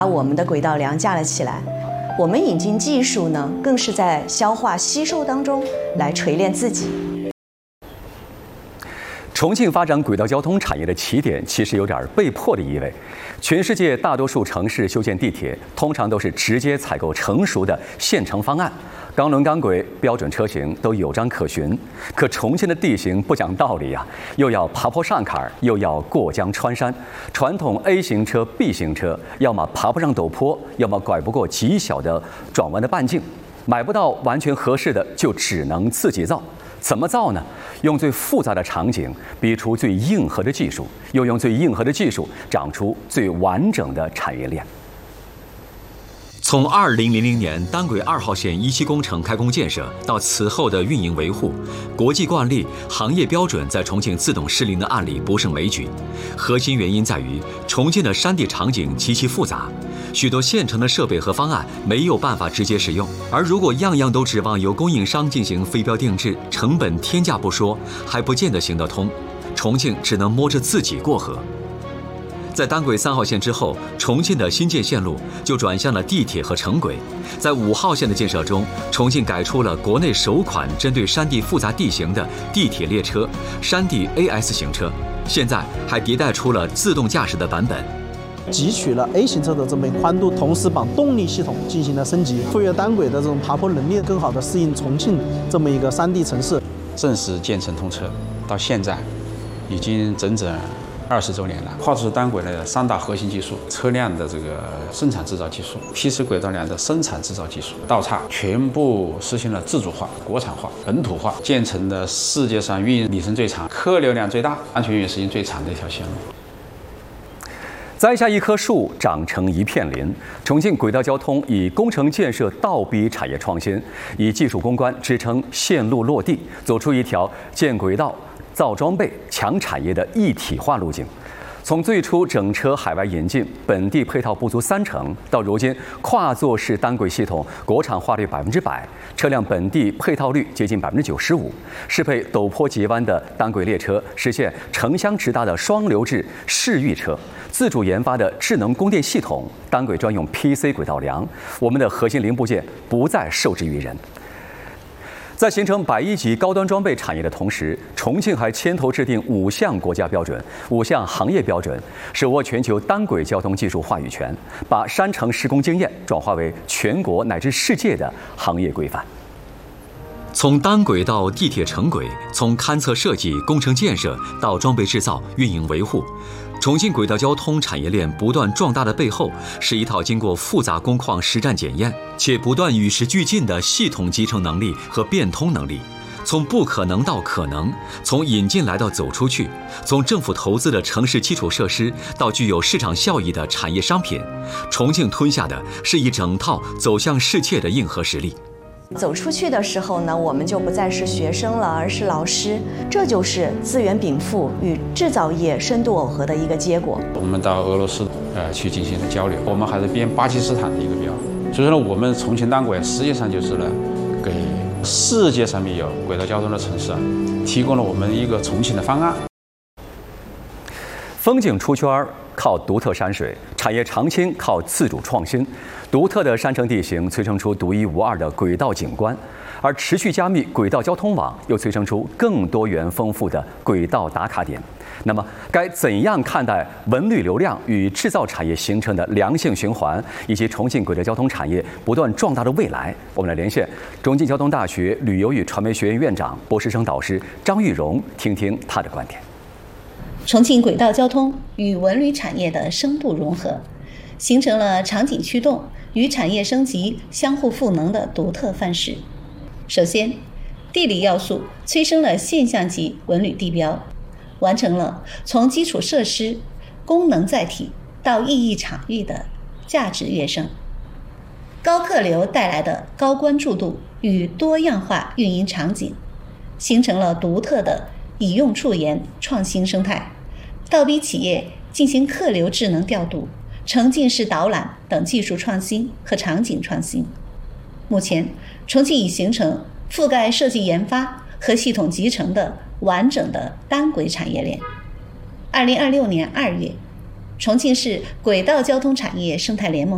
把我们的轨道梁架了起来。我们引进技术呢，更是在消化吸收当中来锤炼自己。 重庆发展轨道交通产业的起点其实有点被迫的意味。全世界大多数城市修建地铁，通常都是直接采购成熟的现成方案，钢轮钢轨、标准车型都有章可循。可重庆的地形不讲道理啊，又要爬坡上坎，又要过江穿山。传统 A 型车、B 型车，要么爬不上陡坡，要么拐不过极小的转弯的半径。买不到完全合适的，就只能自己造。怎么造呢？用最复杂的场景逼出最硬核的技术，又用最硬核的技术长出最完整的产业链。 从2000年单轨2号线1期工程开工建设到此后的运营维护，国际惯例、行业标准在重庆自动失灵的案例不胜枚举。核心原因在于重庆的山地场景极其复杂，许多现成的设备和方案没有办法直接使用，而如果样样都指望由供应商进行非标定制，成本天价不说，还不见得行得通。重庆只能摸着自己过河。在单轨3号线之后，重庆的新建线路就转向了地铁和城轨。在5号线的建设中，重庆改出了国内首款针对山地复杂地形的地铁列车——山地 AS 型车，现在还迭代出了自动驾驶的版本。 汲取了 A 型车的这么一个宽度，同时把动力系统进行了升级，赋予单轨的这种爬坡能力，更好的适应重庆这么一个山地城市。 正式建成通车到现在，已经整整20周年了。跨出单轨的3大核心技术：车辆的这个生产制造技术、批次轨道梁的生产制造技术、道岔，全部实行了自主化、国产化、本土化，建成了世界上运营里程最长、客流量最大、安全运营时间最长的一条线路。 栽下一棵树，长成一片林。重庆轨道交通以工程建设倒逼产业创新，以技术攻关支撑线路落地，走出一条建轨道、造装备、强产业的一体化路径。从最初整车海外引进，本地配套不足30%，到如今跨座式单轨系统国产化率100%，车辆本地配套率接近95%，适配陡坡急弯的单轨列车，实现城乡直达的双流制市域车，自主研发的智能供电系统，单轨专用 PC 轨道梁，我们的核心零部件不再受制于人。在形成100亿级高端装备产业的同时，重庆还牵头制定5项国家标准、5项行业标准，手握全球单轨交通技术话语权，把山城施工经验转化为全国乃至世界的行业规范。 从单轨到地铁城轨，从勘测设计、工程建设到装备制造、运营维护，重庆轨道交通产业链不断壮大的背后，是一套经过复杂工况实战检验，且不断与时俱进的系统集成能力和变通能力。从不可能到可能，从引进来到走出去，从政府投资的城市基础设施到具有市场效益的产业商品，重庆吞下的是一整套走向世界的硬核实力。 走出去的时候呢，我们就不再是学生了，而是老师。这就是资源禀赋与制造业深度耦合的一个结果。 我们到俄罗斯去进行了交流，我们还是编巴基斯坦的一个标。所以说呢，我们重庆单轨实际上就是呢，给世界上面有轨道交通的城市提供了我们一个重庆的方案。 风景出圈靠独特山水，产业长青靠自主创新。独特的山城地形催生出独一无二的轨道景观，而持续加密轨道交通网又催生出更多元丰富的轨道打卡点。那么，该怎样看待文旅流量与制造产业形成的良性循环，以及重庆轨道交通产业不断壮大的未来？我们来连线中京交通大学旅游与传媒学院院长、博士生导师张玉荣，听听他的观点。 重庆轨道交通与文旅产业的深度融合，形成了场景驱动与产业升级相互赋能的独特范式。首先，地理要素催生了现象级文旅地标，完成了从基础设施、功能载体到意义场域的价值跃升。高客流带来的高关注度与多样化运营场景，形成了独特的以用处研创新生态，倒逼企业进行客流智能调度、沉浸式导览等技术创新和场景创新。目前，重庆已形成覆盖设计研发和系统集成的完整的单轨产业链。2026年2月，重庆市轨道交通产业生态联盟